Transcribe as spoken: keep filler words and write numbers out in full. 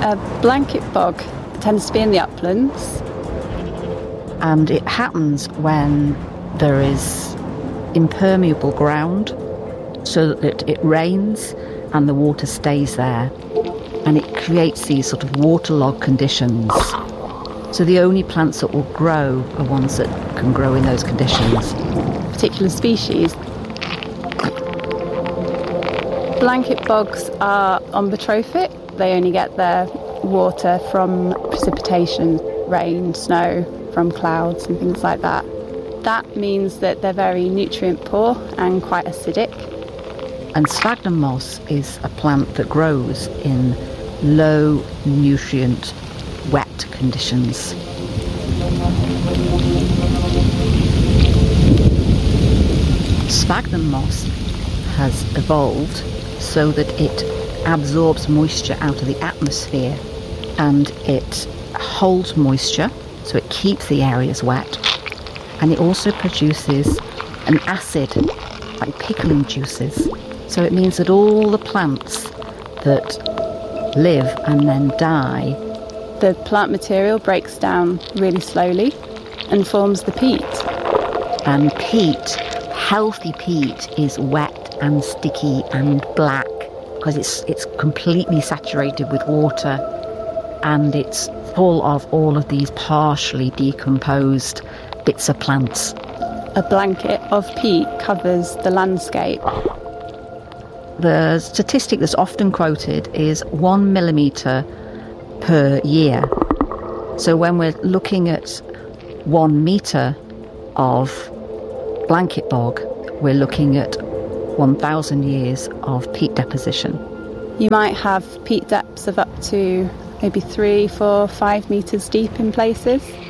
A blanket bog tends to be in the uplands. And it happens when there is impermeable ground, so that it rains and the water stays there. And it creates these sort of waterlogged conditions. So the only plants that will grow are ones that can grow in those conditions. Particular species. Blanket bogs are ombotrophic. They only get their water from precipitation, rain, snow, from clouds and things like that. That means that they're very nutrient poor and quite acidic. And sphagnum moss is a plant that grows in low nutrient, wet conditions. Sphagnum moss has evolved so that it absorbs moisture out of the atmosphere and it holds moisture, so it keeps the areas wet, and it also produces an acid like pickling juices. So it means that all the plants that live and then die, the plant material breaks down really slowly and forms the peat. And peat, healthy peat, is wet and sticky and black because it's it's completely saturated with water, and it's full of all of these partially decomposed bits of plants. A blanket of peat covers the landscape. The statistic that's often quoted is one millimetre per year. So when we're looking at one metre of blanket bog, we're looking at one thousand years of peat deposition. You might have peat depths of up to maybe three, four, five metres deep in places.